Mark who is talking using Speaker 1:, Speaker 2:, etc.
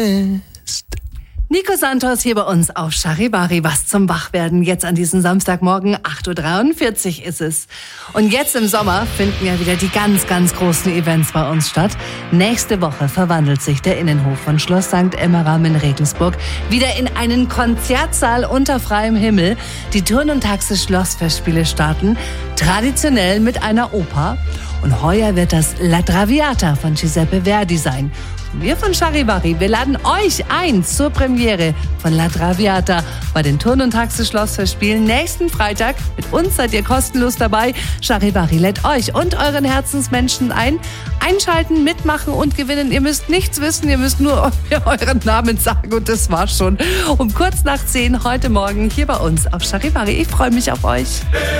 Speaker 1: bist.
Speaker 2: Nico Santos hier bei uns auf Charivari. Was zum Wachwerden jetzt an diesem Samstagmorgen. 8.43 Uhr ist es. Und jetzt im Sommer finden ja wieder die ganz, ganz großen Events bei uns statt. Nächste Woche verwandelt sich der Innenhof von Schloss St. Emmeram in Regensburg wieder in einen Konzertsaal unter freiem Himmel. Die Turn- und Taxis-Schlossfestspiele starten traditionell mit einer Oper. Und heuer wird das La Traviata von Giuseppe Verdi sein. Wir von Charivari, wir laden euch ein zur Premiere von La Traviata bei den Turn- und Taxis-Schlossfestspielen nächsten Freitag. Mit uns seid ihr kostenlos dabei. Charivari lädt euch und euren Herzensmenschen ein. Einschalten, mitmachen und gewinnen. Ihr müsst nichts wissen, ihr müsst nur euren Namen sagen und das war's schon. Um kurz nach 10 heute Morgen hier bei uns auf Charivari. Ich freue mich auf euch.